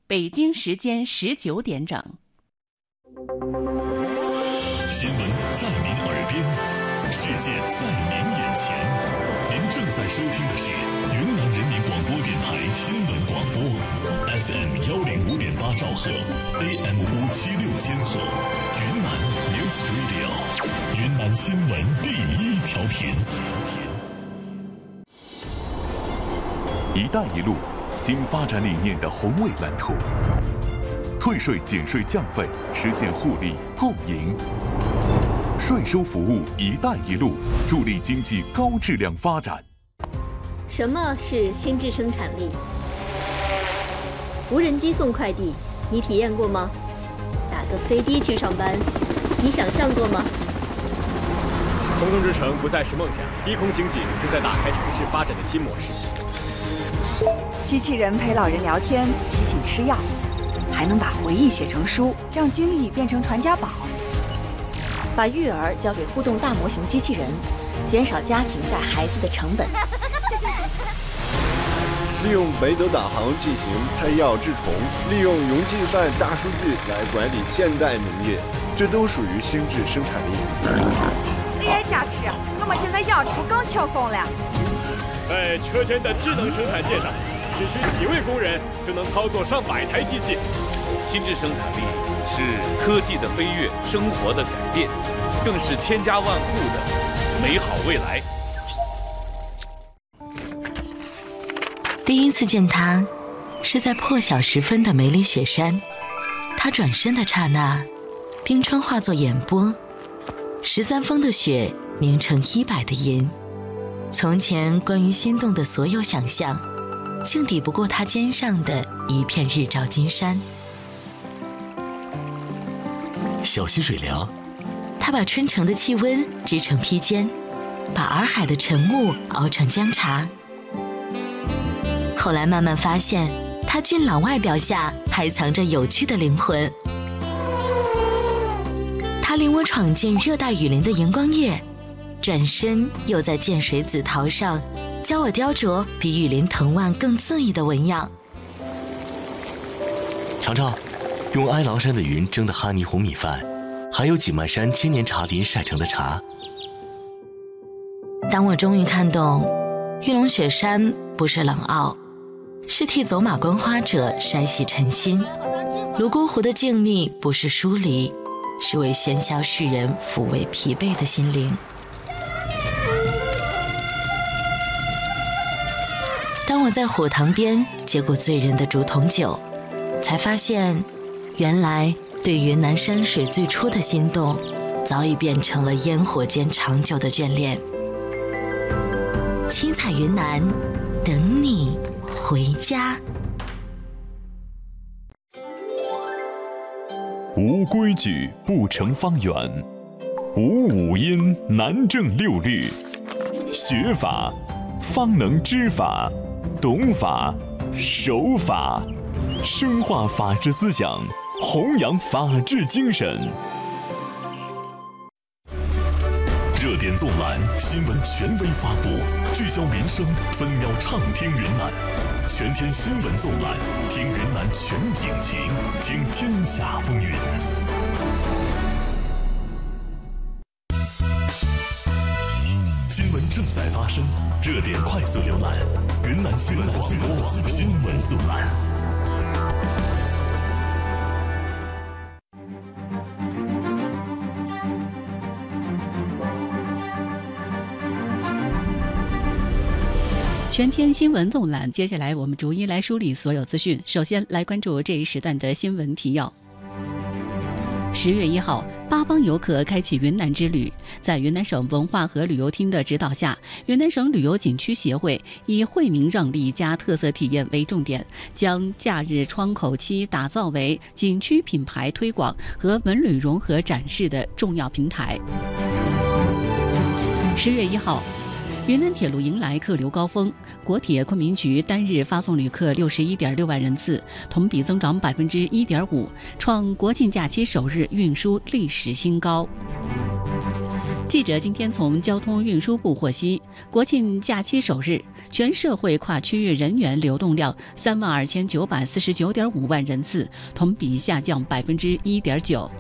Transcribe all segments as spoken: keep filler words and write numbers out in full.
北京时间十九点整。 新闻在您耳边，世界在您眼前。您正在收听的是云南人民广播电台新闻广播 ，F M 幺零五点八兆赫 ，A M 五七六千赫，云南 News Radio， 云南新闻第一调频。一带一路新发展理念的宏伟蓝图，退税减税降费，实现互利共赢。税收服务“一带一路”，助力经济高质量发展。 什么是心智生产力？无人机送快递，你体验过吗？打个飞的去上班，你想象过吗？ 空中之城不再是梦想，低空经济正在打开城市发展的新模式。 机器人陪老人聊天，提醒吃药，还能把回忆写成书，让经历变成传家宝。 把育儿交给互动大模型机器人，减少家庭带孩子的成本。 利用北斗导航进行配药治虫，利用云计算大数据来管理现代农业，这都属于心智生产力。 哎，佳琪，我们现在养猪更轻松了。 在车间的智能生产线上，只需几位工人就能操作上百台机器。 心智生产力是科技的飞跃，生活的改变，更是千家万户的美好未来。 第一次见他，是在破晓时分的梅里雪山。他转身的刹那，冰川化作眼波，十三峰的雪凝成一百的银。从前关于心动的所有想象，竟抵不过他肩上的一片日照金山。 小溪水疗， 他把春城的气温织成披肩，把洱海的晨雾熬成姜茶。后来慢慢发现，他俊朗外表下还藏着有趣的灵魂。他领我闯进热带雨林的荧光夜，转身又在涧水紫桃上教我雕琢比雨林藤蔓更恣意的纹样。 尝尝用哀牢山的云蒸的哈尼红米饭，还有景迈山千年茶林晒成的茶。 当我终于看懂，玉龙雪山不是冷傲，是替走马观花者筛洗尘心；泸沽湖的静谧不是疏离，是为喧嚣世人抚慰疲惫的心灵。当我在火塘边接过醉人的竹筒酒，才发现原来对云南山水最初的心动，早已变成了烟火间长久的眷恋。七彩云南，等你回家。 无规矩不成方圆，无五音难正六律。学法方能知法，懂法守法，深化法治思想，弘扬法治精神。热点纵览，新闻权威发布，聚焦民生，分秒畅听云南。全天新闻纵览，听云南全景情，听天下风云。新闻正在发生，热点快速浏览，云南新闻广播新闻纵览。 全天新闻纵览，接下来我们逐一来梳理所有资讯。首先来关注这一时段的新闻提要。十月一号，八帮游客开启云南之旅。在云南省文化和旅游厅的指导下，云南省旅游景区协会以惠民让利加特色体验为重点，将假日窗口期打造为景区品牌推广和文旅融合展示的重要平台。十月一号，云南铁路迎来客流高峰，国铁昆明局单日发送旅客六十一点六万人次，同比增长百分之一点五，创国庆假期首日运输历史新高。 记者今天从交通运输部获悉，国庆假期首日，全社会跨区域人员流动量三万二千九百四十九点五万人次，同比下降百分之一点九。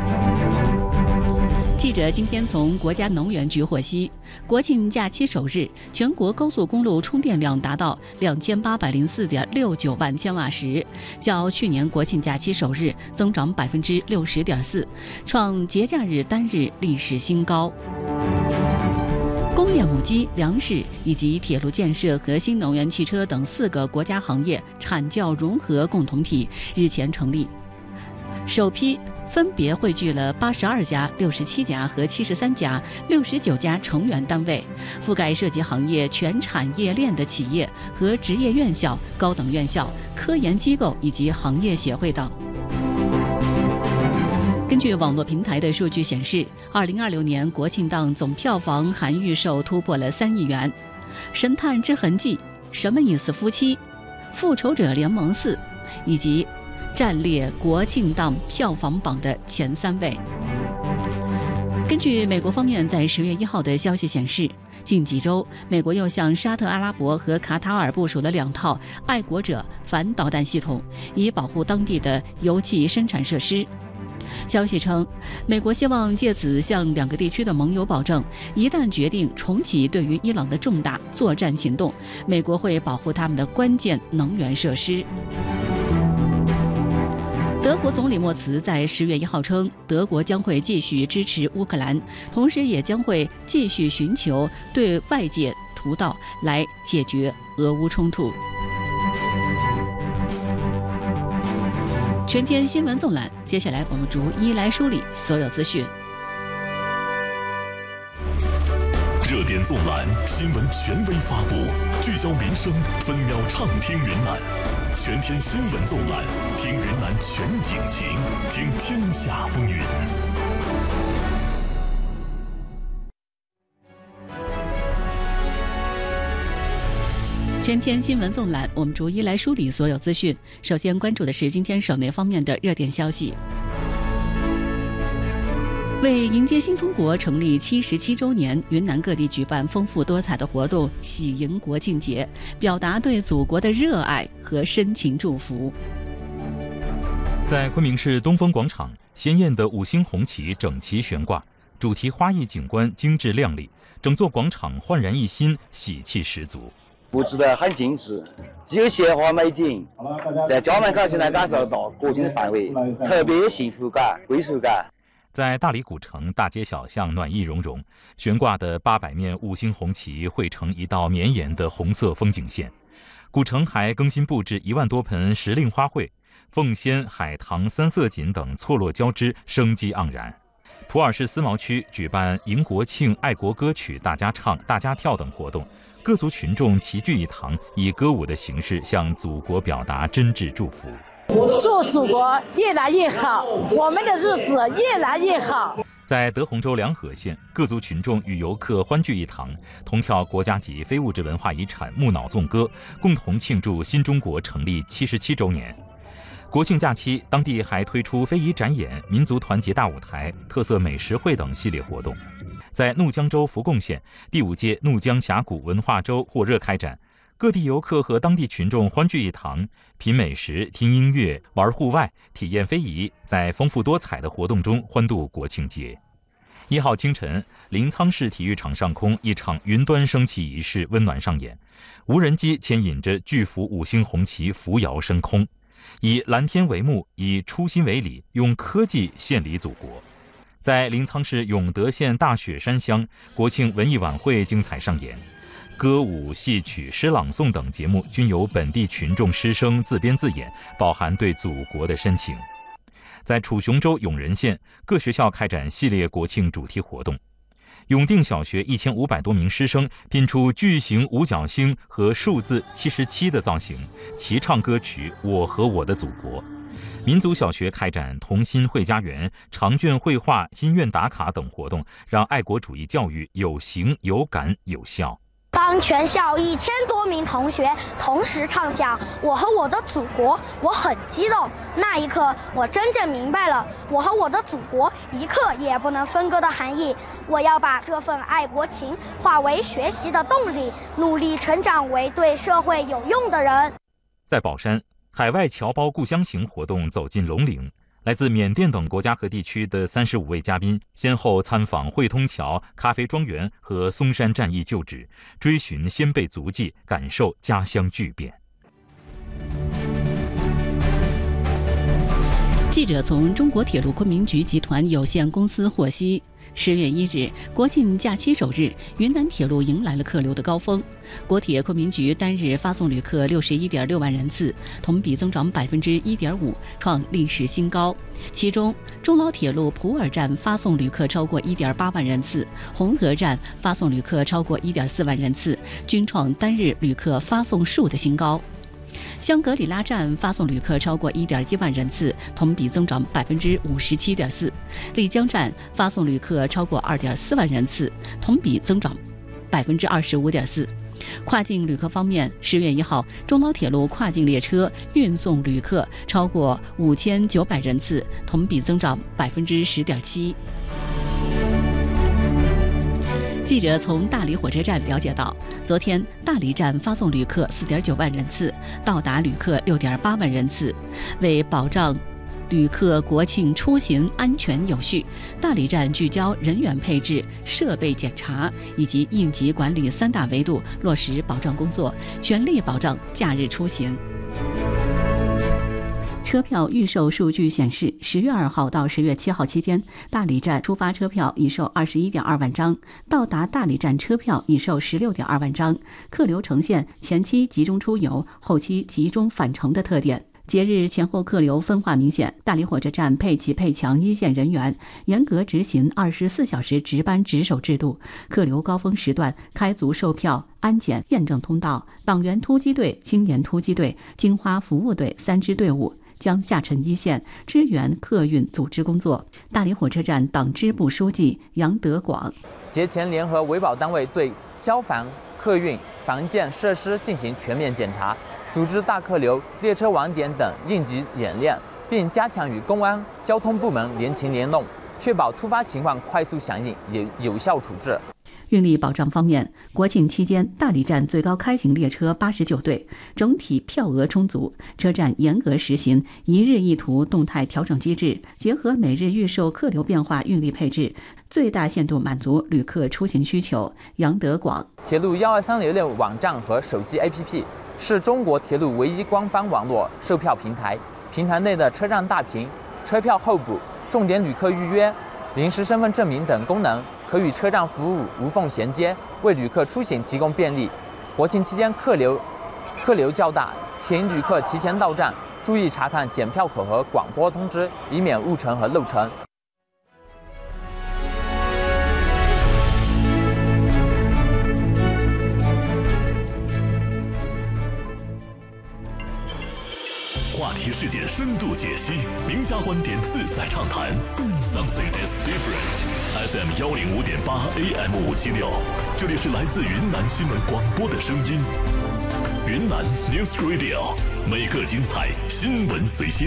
记者今天从国家能源局获悉，国庆假期首日，全国高速公路充电量达到两千八百零四点六九万千瓦时，较去年国庆假期首日增长百分之六十点四，创节假日单日历史新高。工业母机、粮食以及铁路建设和新能源汽车等四个国家行业产教融合共同体日前成立，首批分别汇聚了八十二家、六十七家和七十三家、六十九家成员单位，覆盖涉及行业全产业链的企业和职业院校、高等院校、科研机构以及行业协会等。根据网络平台的数据显示，二零二六年国庆档总票房含预售突破了三亿元。神探之痕迹、什么意思夫妻、复仇者联盟四以及战列国庆档票房榜的前三位。根据美国方面在十月一号的消息显示，近几周，美国又向沙特阿拉伯和卡塔尔部署了两套爱国者反导弹系统，以保护当地的油气生产设施。消息称，美国希望借此向两个地区的盟友保证，一旦决定重启对于伊朗的重大作战行动，美国会保护他们的关键能源设施。德国总理默茨在十月一号称，德国将会继续支持乌克兰，同时也将会继续寻求对外界途道来解决俄乌冲突。全天新闻纵览，接下来我们逐一来梳理所有资讯。 热点纵览，新闻权威发布，聚焦民生，分秒畅听云南。全天新闻纵览，听云南全景情，听天下风云。 全天新闻纵览，我们逐一来梳理所有资讯。首先关注的是今天省内方面的热点消息。为迎接新中国成立七十七周年，云南各地举办丰富多彩的活动，喜迎国庆节，表达对祖国的热爱和深情祝福。 在昆明市东风广场，鲜艳的五星红旗整齐悬挂，主题花艺景观精致亮丽，整座广场焕然一新，喜气十足。 布置得很精致，既有鲜花美景，在家门口就能感受到国庆的氛围，特别有幸福感、归属感。 在大理古城大街小巷暖意融融，悬挂的八百面五星红旗汇成一道绵延的红色风景线。古城还更新布置一万多盆时令花卉，凤仙、海棠、三色堇等错落交织，生机盎然。普洱市思茅区举办迎国庆爱国歌曲大家唱、大家跳等活动，各族群众齐聚一堂，以歌舞的形式向祖国表达真挚祝福。 祝祖国越来越好，我们的日子越来越好。 在德宏州良河县，各族群众与游客欢聚一堂，同跳国家级非物质文化遗产木脑纵歌，共同庆祝新中国成立七十七周年。国庆假期，当地还推出非遗展演、民族团结大舞台、特色美食会等系列活动。在怒江州福贡县，第五届怒江峡谷文化周火热开展，各地游客和当地群众欢聚一堂，品美食、听音乐、玩户外、体验非遗，在丰富多彩的活动中欢度国庆节。一号清晨，临沧市体育场上空，一场云端升旗仪式温暖上演，无人机牵引着巨幅五星红旗扶摇升空。以蓝天为幕，以初心为礼，用科技献礼祖国。在临沧市永德县大雪山乡，国庆文艺晚会精彩上演，歌舞、戏曲、诗朗诵等节目均由本地群众师生自编自演，饱含对祖国的深情。在楚雄州永仁县，各学校开展系列国庆主题活动。永定小学一千五百多名师生拼出巨型五角星和数字七十七的造型，齐唱歌曲《我和我的祖国》。民族小学开展童心绘家园、长卷绘画、心愿打卡等活动，让爱国主义教育有形、有感、有效。 当全校一千多名同学同时唱响“我和我的祖国”，我很激动。那一刻，我真正明白了我和我的祖国一刻也不能分割的含义。我要把这份爱国情化为学习的动力，努力成长为对社会有用的人。 在宝山，海外侨胞故乡行活动走进龙陵。来自缅甸等国家和地区的三十五位嘉宾，先后参访汇通桥、咖啡庄园和松山战役旧址，追寻先辈足迹，感受家乡巨变。 记者从中国铁路昆明局集团有限公司获悉，十月一日，国庆假期首日，云南铁路迎来了客流的高峰。国铁昆明局单日发送旅客六十一点六万人次，同比增长百分之一点五，创历史新高。其中，中老铁路普洱站发送旅客超过一点八万人次，红河站发送旅客超过一点四万人次，均创单日旅客发送数的新高。香格里拉站发送旅客超过一点一万人次，同比增长百分之五十七点四；丽江站发送旅客超过二点四万人次，同比增长百分之二十五点四。跨境旅客方面，十月一号，中老铁路跨境列车运送旅客超过五千九百人次，同比增长百分之十点七。记者从大理火车站了解到，昨天大理站发送旅客 四点九万人次，到达旅客 六点八万人次。为保障旅客国庆出行安全有序，大理站聚焦人员配置、设备检查以及应急管理三大维度，落实保障工作，全力保障假日出行。车票预售数据显示，十月二号到十月七号期间，大理站出发车票已售二十一点二万张，到达大理站车票已售十六点二万张，客流呈现前期集中出游、后期集中返程的特点。节日前后客流分化明显，大理火车站配齐配强一线人员，严格执行二十四小时值班值守制度。客流高峰时段开足售票、安检、验证通道，党员突击队、青年突击队、金花服务队三支队伍将下沉一线，支援客运组织工作。大理火车站党支部书记杨德广： 节前联合维保单位对消防、客运、防建设施进行全面检查，组织大客流、列车网点等应急演练，并加强与公安、交通部门联勤联动，确保突发情况快速响应、有有效处置。 运力保障方面，国庆期间大理站最高开行列车八十九对，整体票额充足，车站严格实行一日一图动态调整机制，结合每日预售客流变化运力配置，最大限度满足旅客出行需求。杨德广： 铁路一二三六六网站和手机 A P P 是中国铁路唯一官方网络售票平台，平台内的车站大屏、车票候补、重点旅客预约、临时身份证明等功能可与车站服务无缝衔接，为旅客出行提供便利。国庆期间客流客流较大，请旅客提前到站，注意查看检票口和广播通知，以免误乘和漏乘。 话题事件深度解析，名家观点自在畅谈。Something is different。F M 幺零五点八 A M 五七六，这里是来自云南新闻广播的声音。云南 News Radio， 每个精彩，新闻随心。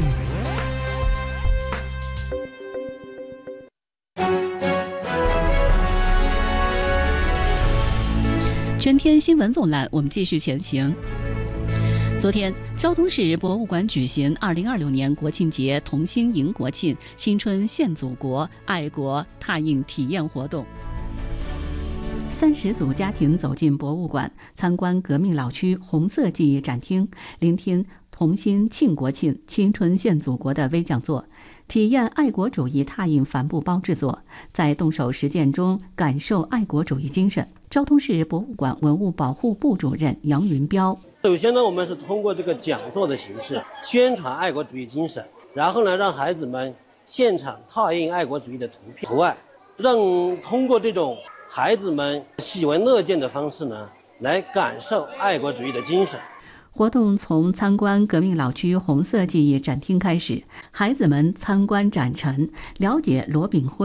全天新闻纵览，我们继续前行。昨天，昭通市博物馆举行二零二六年国庆节同心迎国庆、新春献祖国、爱国拓印体验活动。三十组家庭走进博物馆，参观革命老区红色记忆展厅，聆听同心庆国庆、新春献祖国的微讲座，体验爱国主义拓印帆布包制作，在动手实践中感受爱国主义精神。昭通市博物馆文物保护部主任杨云彪： 首先呢，我们是通过这个讲座的形式宣传爱国主义精神，然后呢，让孩子们现场拓印爱国主义的图片图案，让通过这种孩子们喜闻乐见的方式呢，来感受爱国主义的精神。 活动从参观革命老区红色记忆展厅开始，孩子们参观展陈，了解罗炳辉、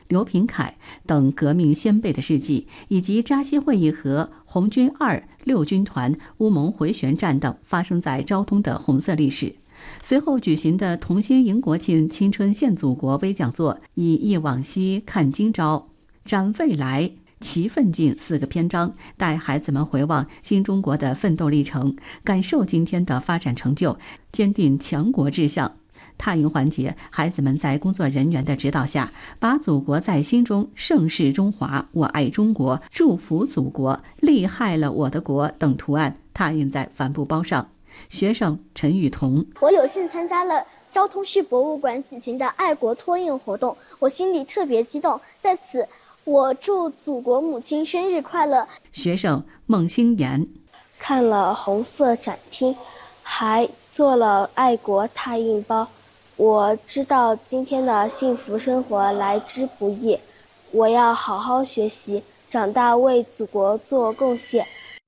刘平凯等革命先辈的事迹，以及扎西会议和红军二六军团乌蒙回旋战等发生在昭通的红色历史。随后举行的同心迎国庆青春献祖国微讲座，以忆往昔看今朝，展未来齐奋进四个篇章，带孩子们回望新中国的奋斗历程，感受今天的发展成就，坚定强国志向。踏营环节，孩子们在工作人员的指导下，把祖国在心中、盛世中华、我爱中国、祝福祖国、厉害了我的国等图案拓印在帆布包上。学生陈雨桐： 我有幸参加了昭通市博物馆举行的爱国托运活动，我心里特别激动，在此我祝祖国母亲生日快乐。 学生孟星妍： 看了红色展厅，还做了爱国拓印包，我知道今天的幸福生活来之不易，我要好好学习，长大为祖国做贡献。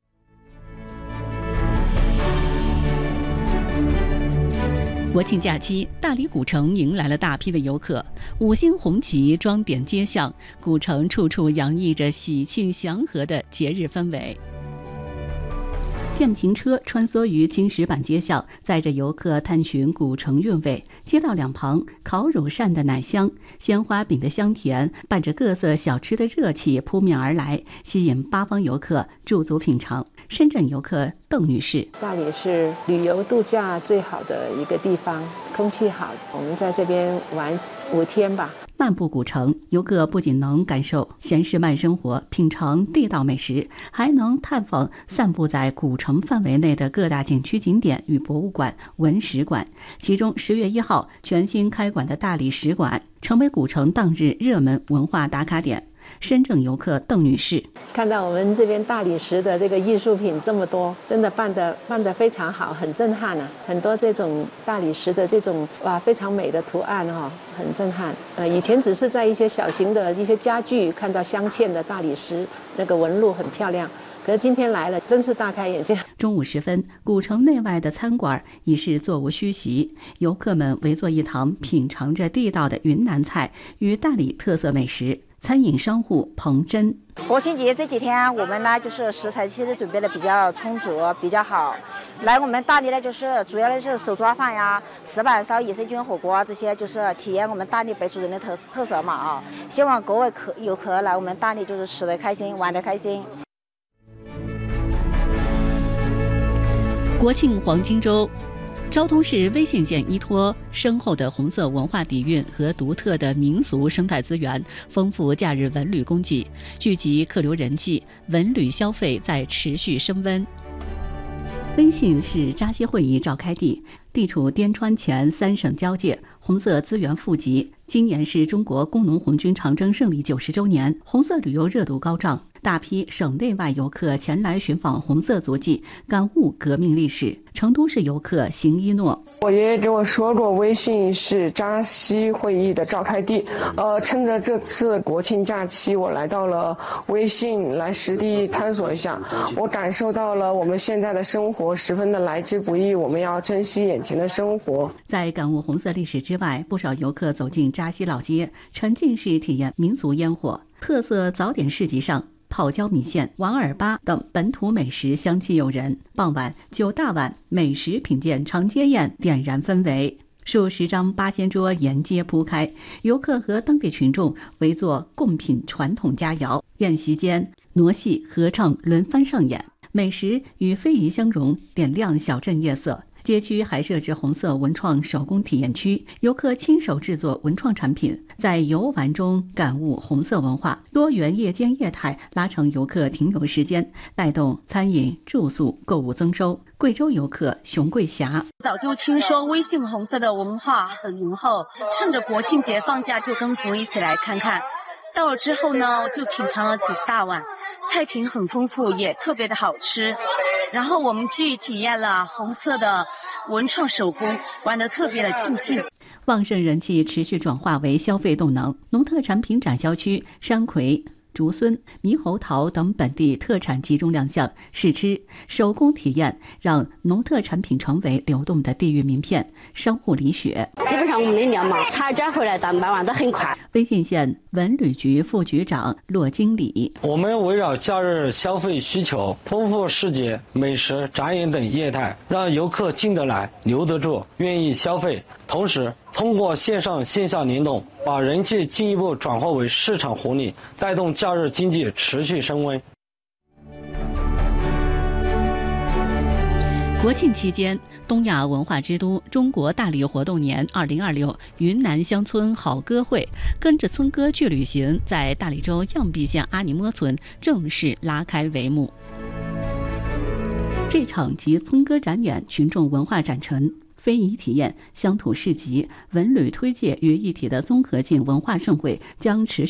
国庆假期，大理古城迎来了大批的游客，五星红旗装点街巷，古城处处洋溢着喜庆祥和的节日氛围。电瓶车穿梭于青石板街巷，载着游客探寻古城韵味。街道两旁，烤乳扇的奶香、鲜花饼的香甜，伴着各色小吃的热气扑面而来，吸引八方游客驻足品尝。深圳游客邓女士： 大理是旅游度假最好的一个地方，空气好，我们在这边玩五天吧。 漫步古城，游客不仅能感受闲适慢生活，品尝地道美食，还能探访散布在古城范围内的各大景区景点与博物馆、文史馆。其中十月一号全新开馆的大理石馆成为古城当日热门文化打卡点。深圳游客邓女士： 看到我们这边大理石的这个艺术品这么多，真的办得办得非常好，很震撼啊！很多这种大理石的这种哇非常美的图案哈、哦，很震撼。呃，以前只是在一些小型的一些家具看到镶嵌的大理石那个纹路很漂亮，可是今天来了，真是大开眼界。 中午时分，古城内外的餐馆已是座无虚席，游客们围坐一堂，品尝着地道的云南菜与大理特色美食。餐饮商户彭真： 国庆节这几天，我们呢就是食材其实准备的比较充足，比较好。来我们大理呢，就是主要的就是手抓饭呀、石板烧、野生菌火锅啊，这些就是体验我们大理北族人的特特色嘛啊！希望各位客游客来我们大理就是吃得开心，玩得开心。 国庆黄金周。昭通市威信县依托深厚的红色文化底蕴和独特的民俗生态资源，丰富假日文旅供给，聚集客流人气，文旅消费在持续升温。威信是扎西会议召开地，地处滇川黔三省交界，红色资源富集。今年是中国工农红军长征胜利九十周年，红色旅游热度高涨，大批省内外游客前来寻访红色足迹，感悟革命历史。成都市游客邢一诺： 我爷爷给我说过，威信是扎西会议的召开地。呃，趁着这次国庆假期，我来到了威信，来实地探索一下。我感受到了我们现在的生活十分的来之不易，我们要珍惜眼前的生活。 在感悟红色历史之外，不少游客走进扎西老街，沉浸式体验民族烟火。特色早点市集上，泡椒米线、碗耳巴等本土美食香气诱人。傍晚，九大碗美食品鉴长街宴点燃氛围，数十张八仙桌沿街铺开，游客和当地群众围坐共品传统佳肴。宴席间，傩戏、合唱轮番上演，美食与非遗相融，点亮小镇夜色。街区还设置红色文创手工体验区，游客亲手制作文创产品，在游玩中感悟红色文化。多元夜间业态拉长游客停留时间，带动餐饮、住宿、购物增收。贵州游客熊桂霞： 早就听说威信红色的文化很浓厚，趁着国庆节放假就跟朋友一起来看看。到了之后呢，就品尝了九大碗，菜品很丰富，也特别的好吃。然后我们去体验了红色的文创手工，玩得特别的尽兴。 旺盛人气持续转化为消费动能，农特产品展销区山葵、竹荪、猕猴桃等本地特产集中亮相，试吃、手工体验让农特产品成为流动的地域名片。商户李雪： 基本上我们的粮嘛，采摘回来的卖完的很快。 威信县文旅局副局长骆经理， 我们围绕假日消费需求，丰富市集、美食、展演等业态，让游客进得来、留得住、愿意消费。同时，通过线上线下联动，把人气进一步转化为市场活力，带动假日经济持续升温。 国庆期间，东亚文化之都中国大理活动年二零二六云南乡村好歌会跟着村歌去旅行，在大理州漾濞县阿尼摸村正式拉开帷幕。这场集村歌展演、群众文化展陈、非遗体验、乡土市集、文旅推介于一体的综合性文化盛会将持续